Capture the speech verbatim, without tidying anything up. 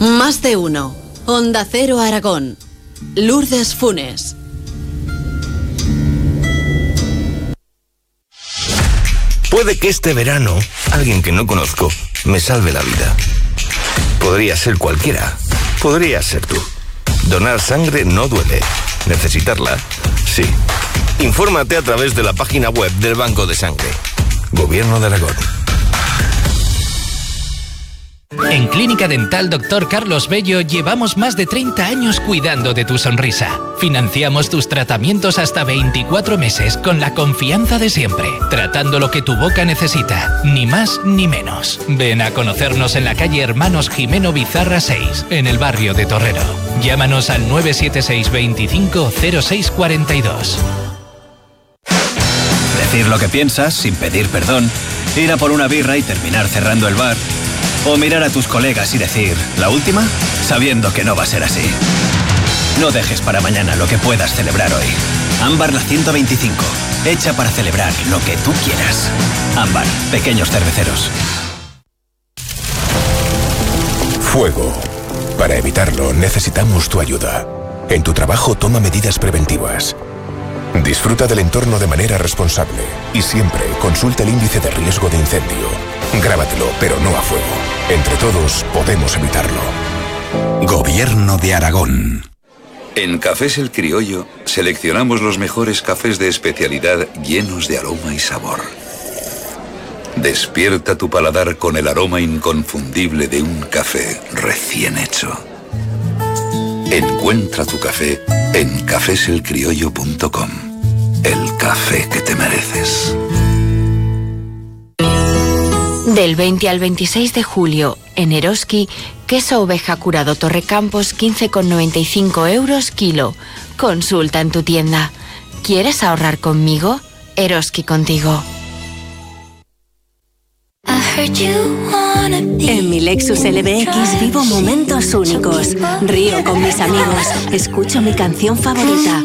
Más de uno. Onda Cero Aragón. Lourdes Funes. Puede que este verano alguien que no conozco me salve la vida. Podría ser cualquiera. Podría ser tú. Donar sangre no duele. ¿Necesitarla? Sí. Infórmate a través de la página web del Banco de Sangre. Gobierno de Aragón. En Clínica Dental Doctor Carlos Bello llevamos más de treinta años cuidando de tu sonrisa. Financiamos tus tratamientos hasta veinticuatro meses con la confianza de siempre, tratando lo que tu boca necesita, ni más ni menos. Ven a conocernos en la calle Hermanos Jimeno Bizarra seis, en el barrio de Torrero. Llámanos al nueve siete seis veinticinco cero seis cuarenta y dos. Decir lo que piensas sin pedir perdón, ir a por una birra y terminar cerrando el bar. O mirar a tus colegas y decir, ¿la última? Sabiendo que no va a ser así. No dejes para mañana lo que puedas celebrar hoy. Ámbar la ciento veinticinco, hecha para celebrar lo que tú quieras. Ámbar, pequeños cerveceros. Fuego. Para evitarlo necesitamos tu ayuda. En tu trabajo toma medidas preventivas. Disfruta del entorno de manera responsable y siempre consulta el índice de riesgo de incendio. Grábatelo, pero no a fuego. Entre todos podemos evitarlo. Gobierno de Aragón. En Cafés El Criollo seleccionamos los mejores cafés de especialidad llenos de aroma y sabor. Despierta tu paladar con el aroma inconfundible de un café recién hecho. Encuentra tu café en cafés el criollo punto com. El café que te mereces. Del veinte al veintiséis de julio, en Eroski, queso oveja curado Torrecampos, quince con noventa y cinco euros kilo. Consulta en tu tienda. ¿Quieres ahorrar conmigo? Eroski contigo. En mi Lexus L B X vivo momentos únicos. Río con mis amigos. Escucho mi canción favorita.